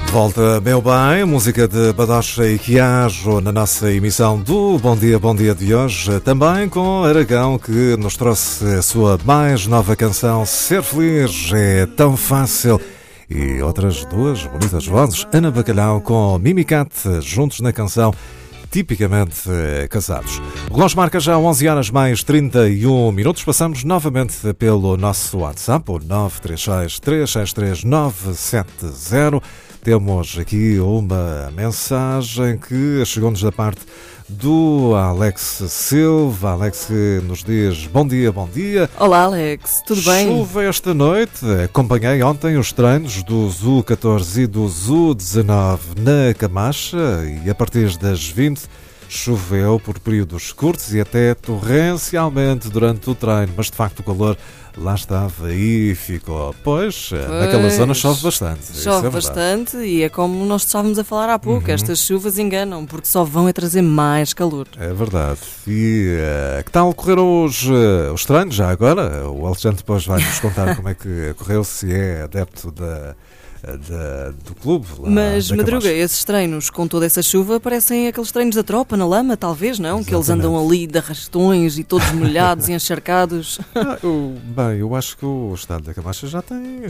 Volta, meu bem, música de Badocha e Quiajo na nossa emissão do Bom Dia de hoje, também com Aragão, que nos trouxe a sua mais nova canção, Ser Feliz é Tão Fácil, e outras duas bonitas vozes, Ana Bacalhau com Mimicat, juntos na canção Tipicamente Casados. O relógio marca já 11 horas mais 31 minutos. Passamos novamente pelo nosso WhatsApp, o 936 363 970. Temos aqui uma mensagem que chegou-nos da parte do Alex Silva. Alex que nos diz bom dia. Olá Alex, tudo bem? Chuva esta noite. Acompanhei ontem os treinos do ZU 14 e do ZU 19 na Camacha e a partir das 20 choveu por períodos curtos e até torrencialmente durante o treino, mas de facto o calor lá estava e ficou. Pois, naquela zona chove bastante. Chove bastante e é como nós estávamos a falar há pouco, estas chuvas enganam, porque só vão trazer mais calor. É verdade. E que tal correram os treinos já agora? O Alexandre depois vai-nos contar como é que correu, se é adepto do clube. Mas, Madruga, esses treinos com toda essa chuva parecem aqueles treinos da tropa na lama, talvez, não? Exatamente. Que eles andam ali de arrastões e todos molhados e encharcados. Eu acho que o estado da Camacha já tem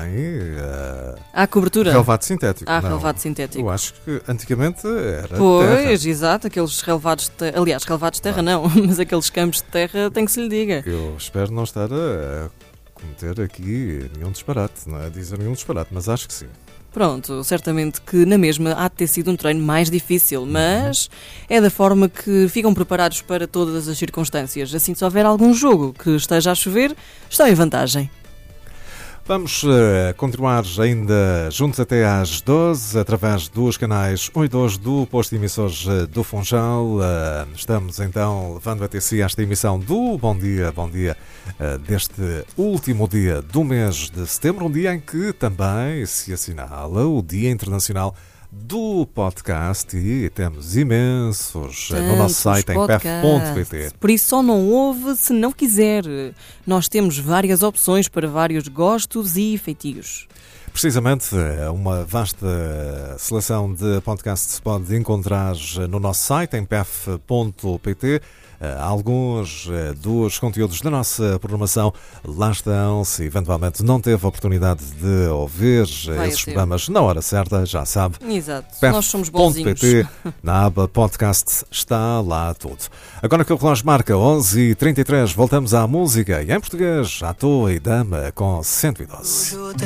há cobertura? Relevado sintético. Relevado sintético. Eu acho que antigamente era Pois, terra. Exato, aqueles relevados de terra, aliás, relevados de terra não, mas aqueles campos de terra tem que se lhe diga. Eu espero não estar a cometer aqui nenhum disparate, não é dizer nenhum disparate, mas acho que sim. Pronto, certamente que na mesma há de ter sido um treino mais difícil, mas é da forma que ficam preparados para todas as circunstâncias. Assim, se houver algum jogo que esteja a chover, estão em vantagem. Vamos continuar ainda juntos até às 12, através dos canais 1 e 2 do posto de emissores do Funchal. Estamos então levando até si esta emissão do Bom Dia, deste último dia do mês de setembro, um dia em que também se assinala o Dia Internacional do podcast e temos imensos no nosso site em pef.pt. Por isso só não ouve se não quiser. Nós temos várias opções para vários gostos e feitios. Precisamente, uma vasta seleção de podcasts se pode encontrar no nosso site em pef.pt. Alguns dos conteúdos da nossa programação lá estão. Se eventualmente não teve a oportunidade de ouvir esses programas na hora certa, já sabe. Exato, nós somos bonzinhos. Na aba podcast está lá tudo. Agora que o relógio marca 11h33, voltamos à música e em português, à toa e dama com 112.